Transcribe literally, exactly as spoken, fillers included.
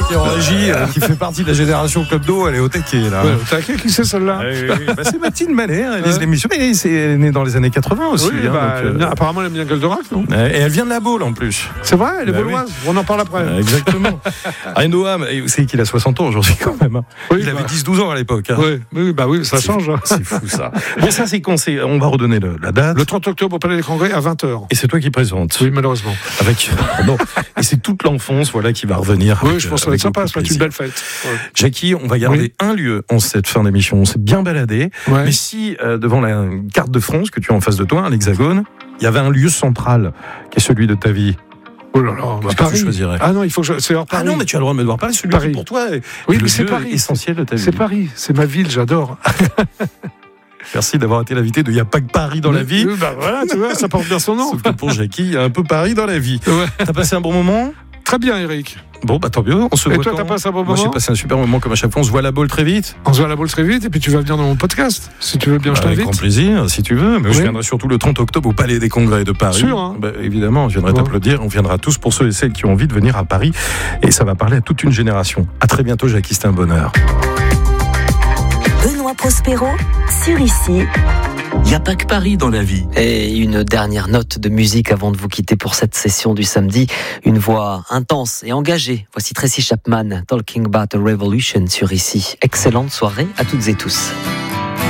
qui est en régie, euh, qui fait partie de la génération Club d'eau, elle est au taquet là. Ouais, au taquet, qui c'est celle-là? Ah, oui, oui. Bah, c'est Mathilde Mallet, elle lise l'émission, mais c'est, elle est née dans les années quatre-vingts aussi. Oui, hein, bah, donc, elle aime bien- apparemment elle aime bien Goldorak, non? euh, et elle vient de la Baule en plus. C'est vrai, elle est Bah bauloise. On en parle après. Euh, exactement. Ainoam, vous savez qu'il a soixante ans aujourd'hui quand même. Hein. Oui, Il bah. avait dix douze ans à l'époque. Hein. Oui, oui, bah oui, ça C'est- change. hein. C'est fou ça. Bon, ça c'est con, c'est- on va redonner le- la date. Le trente octobre au Palais des Congrès à vingt heures. Et c'est toi qui présentes. Oui, malheureusement. Avec, non. Et c'est toute l'enfance voilà, qui va revenir. Oui, avec, je pense que ça va avec être sympa, beaucoup ça va être de une plaisir. belle fête. Ouais. Jackie, on va garder Oui. un lieu en cette fin d'émission. On s'est bien baladé. Ouais. Mais si, euh, devant la carte de France que tu as en face de toi, l'Hexagone, il y avait un lieu central qui est celui de ta vie. Oh là là, bah, Qu'est-ce que Paris. tu choisirais? Ah non, il faut que je... c'est hors Ah Paris. non, mais tu as le droit de me devoir Paris, celui Paris. qui pour toi est Oui, le mais c'est lieu Paris. essentiel de ta vie. C'est Paris, c'est ma ville, j'adore. Merci d'avoir été l'invité de Il n'y a pas que Paris dans la vie. Oui, bah voilà, tu vois, ça porte bien son nom. Sauf que pour Jackie, il y a un peu Paris dans la vie. Ouais. T'as passé un bon moment? Très bien, Eric. Bon, bah tant mieux. On se Et voit toi, quand t'as passé un bon Moi, j'ai moment? passé un super moment comme à chaque fois. On se voit à la Baule très vite. On se voit à la boule très vite et puis tu vas venir dans mon podcast. Si tu veux bien, je Avec t'invite. grand plaisir, si tu veux. Mais je Oui. viendrai surtout le trente octobre au Palais des Congrès de Paris. Sûr, hein. Bah, évidemment, je viendrai Bon. t'applaudir. On viendra tous pour ceux et celles qui ont envie de venir à Paris. Et ça va parler à toute une génération. À très bientôt, Jackie, c'était un bonheur. Benoît Prospero sur Ici. Il n'y a pas que Paris dans la vie. Et une dernière note de musique avant de vous quitter pour cette session du samedi. Une voix intense et engagée. Voici Tracy Chapman, Talking About a Revolution sur Ici. Excellente soirée à toutes et tous.